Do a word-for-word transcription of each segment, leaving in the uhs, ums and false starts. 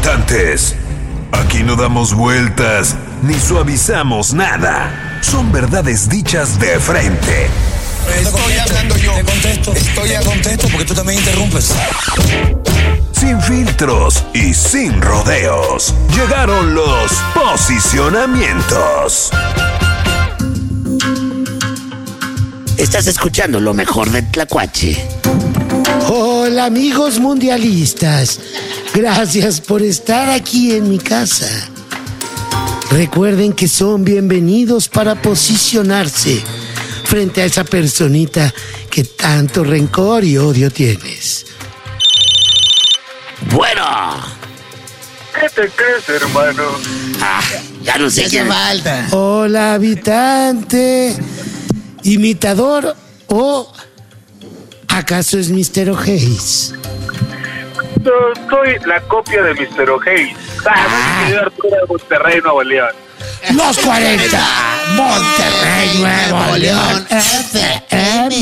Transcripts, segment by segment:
habitantes. Aquí no damos vueltas ni suavizamos nada. Son verdades dichas de frente. Estoy hablando yo. Te contesto. Estoy a contesto porque tú también interrumpes. Sin filtros y sin rodeos. Llegaron los posicionamientos. Estás escuchando lo mejor de Tlacuache. Hola amigos mundialistas, gracias por estar aquí en mi casa. Recuerden que son bienvenidos para posicionarse frente a esa personita que tanto rencor y odio tienes. Bueno. ¿Qué te crees, hermano? Ah, ya no sé ¿Qué qué falta? Hola habitante, imitador o ¿acaso es mister O'Hays? Yo soy la copia de mister O'Hays. Ah, mi querido Arturo de Monterrey, Nuevo León. Los cuarenta, Monterrey, Nuevo León, F M.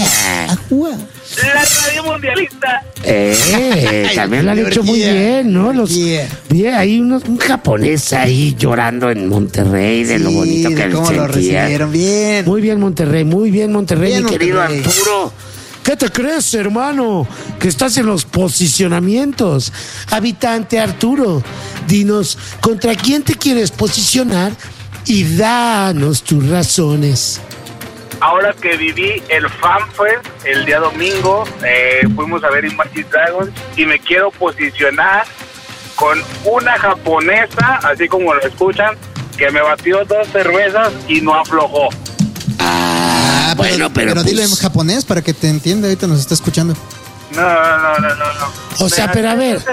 La radio mundialista. Eh, también lo han hecho muy bien, ¿no? Los, bien, hay unos, un japonés ahí llorando en Monterrey de sí, lo bonito que cómo lo recibieron bien. Muy bien Monterrey, muy bien Monterrey, bien, mi querido Monterrey. Arturo. ¿Qué te crees, hermano? Que estás en los posicionamientos. Habitante Arturo, dinos, ¿contra quién te quieres posicionar? Y danos tus razones. Ahora que viví el FanFest el día domingo, eh, fuimos a ver Imagine Dragons y me quiero posicionar con una japonesa, así como lo escuchan, que me batió dos cervezas y no aflojó. Ah, Ah, bueno, pero, pero pues, dile en japonés para que te entienda, ahorita nos está escuchando. No, no, no, no, no. O sea, Me pero a ver,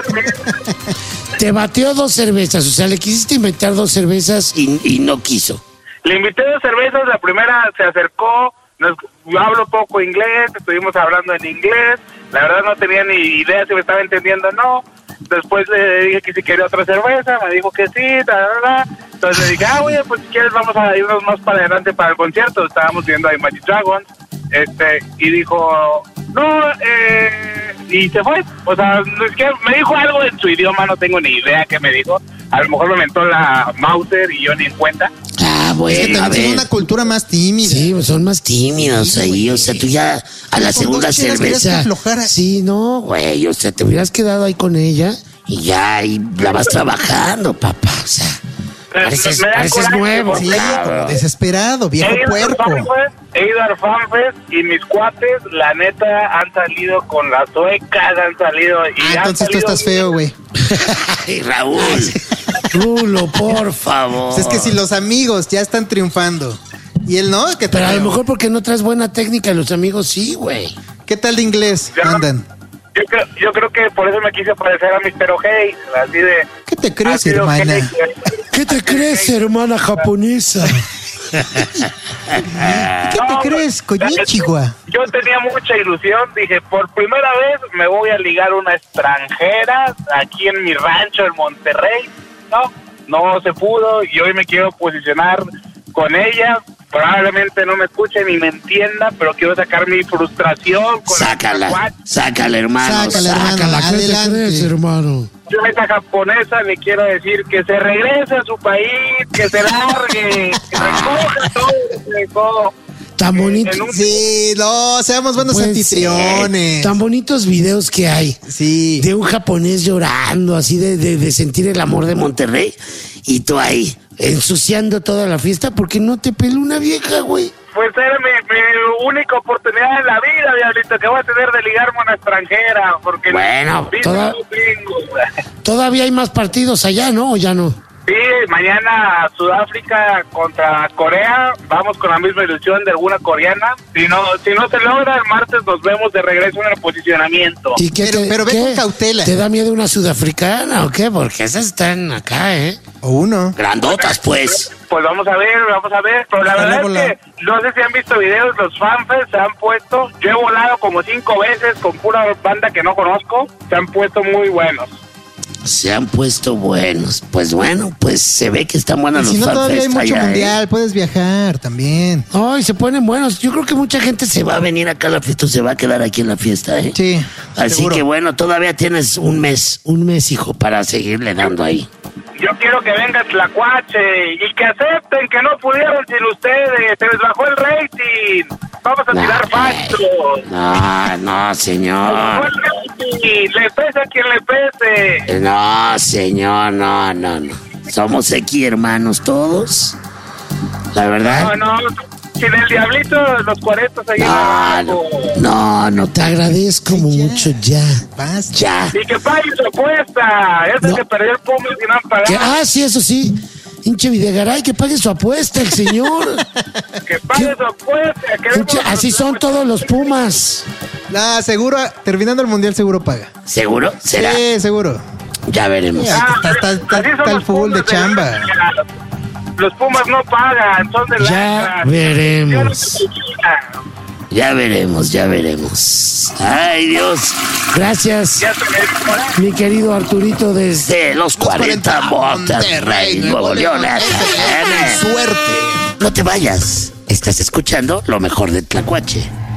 te bateó dos cervezas, o sea, le quisiste inventar dos cervezas y, y no quiso. Le invité dos cervezas, la primera se acercó, nos, yo hablo poco inglés, estuvimos hablando en inglés, la verdad no tenía ni idea si me estaba entendiendo o no. Después le dije que si quería otra cerveza, me dijo que sí, ta, ta, ta. Entonces le dije, ah, oye, pues si quieres vamos a irnos más para adelante para el concierto. Estábamos viendo a Imagine Dragons, este, y dijo, no, eh, y se fue. O sea, no es que me dijo algo en su idioma, no tengo ni idea qué me dijo. A lo mejor me mentó la Mauser y yo ni en cuenta. Ah, bueno, Es que a también son ver. una cultura más tímida. Sí, pues son más tímidos Sí, ahí, güey. o sea, tú ya a la Con segunda dos chelas querías que cerveza. aflojara. Sí, no, güey, o sea, te hubieras quedado ahí con ella y ya ahí la vas trabajando, papá, o sea. Pareces, Me da pareces coraje, nuevo, porque- cabrón. Desesperado, viejo He ido, al puerco. FanFest, he ido al FanFest y mis cuates, la neta, han salido con las suecas, han salido... Y Ah, han entonces tú salido estás bien. feo, güey. Ay, Raúl, Rulo, por por favor. Es que si los amigos ya están triunfando y él no, ¿qué Pero a tal? lo mejor porque no traes buena técnica, los amigos sí, güey. ¿Qué tal de inglés Ya. andan? Yo creo, yo creo que por eso me quise parecer a mister O'Hays, así de... ¿Qué te crees, así de hermana? O'Hays. ¿Qué te crees, hermana japonesa? ¿Qué No, te crees, pues, Koyichiwa? Yo tenía mucha ilusión, dije, por primera vez me voy a ligar una extranjera aquí en mi rancho en Monterrey. No, no se pudo y hoy me quiero posicionar con ella. Probablemente no me escuche ni me entienda, pero quiero sacar mi frustración con Sácala, la sácala, hermano. Sácala, hermano. Sácala, ¿qué te Adelante. crees, hermano? Yo a esa japonesa le quiero decir que se regrese a su país, que se largue, que recoja todo, que todo. Tan bonito. En un- Sí, no, seamos buenos Pues, anfitriones. Tan bonitos videos que hay Sí. de un japonés llorando, así de, de, de sentir el amor de Monterrey, y tú ahí ensuciando toda la fiesta porque no te peló una vieja, güey. Pues era mi, mi única oportunidad en la vida, diablito, que voy a tener de ligarme a una extranjera, porque... Bueno, visa toda- no tengo. Todavía hay más partidos allá, ¿no? ¿O ya no? Sí, mañana Sudáfrica contra Corea, vamos con la misma ilusión de alguna coreana. Si no, si no se logra, el martes nos vemos de regreso en el posicionamiento. ¿Y qué Pero- te- pero ve qué? con cautela. ¿Te da miedo una sudafricana o qué? Porque esas están acá, ¿eh? O uno. Grandotas, pues. Pues vamos a ver, vamos a ver. Pero la Ojalá verdad volar. es que no sé si han visto videos, los fanfest se han puesto. Yo he volado como cinco veces con pura banda que no conozco. Se han puesto muy buenos. Se han puesto buenos. Pues bueno, pues se ve que están buenas Y los si no, todavía hay FanFest mucho allá, mundial, ¿eh? puedes viajar también. Ay, se ponen buenos. Yo creo que mucha gente se va a venir acá a la fiesta, se va a quedar aquí en la fiesta, ¿eh? Sí, Así seguro. que bueno, todavía tienes un mes, un mes, hijo, para seguirle dando ahí. Yo quiero que venga Tlacuache y que acepten que no pudieron sin ustedes. Se les bajó el rating. Vamos a tirar factos. No, no, Bajó señor. el rating. Le pese a quien le pese. No, señor, no, no, no. Somos aquí hermanos todos. La verdad. No, no. Sin el diablito, los cuarentos ahí No, abajo. no, no, te agradezco Ay, ya. mucho, ya. Basta. Ya. Y que pague su apuesta. Es el No. que perdió el Pumas y no han Que, pagado. ah, sí, eso sí. Hinche Videgaray, que pague su apuesta el señor. Que pague ¿Qué? su apuesta. Hinche, así son todos los Pumas. La seguro, terminando el mundial, seguro paga. ¿Seguro? ¿Será? Sí, seguro. Ya veremos. Ya. Está- está- está- así son está el los fútbol de Pumas chamba. la- Los Pumas no pagan, son de Ya la. veremos. Ya veremos, ya veremos. Ay, Dios. Gracias, Ya se me mi querido Arturito, desde los cuarenta, Monterrey, Nuevo León. Suerte. No te vayas. Estás escuchando lo mejor de Tlacuache.